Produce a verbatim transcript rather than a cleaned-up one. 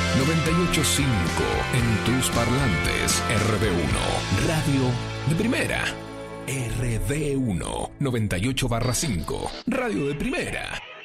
noventa y ocho punto cinco en tus parlantes. R D uno, radio de primera. R D uno, noventa y ocho barra cinco, radio de primera.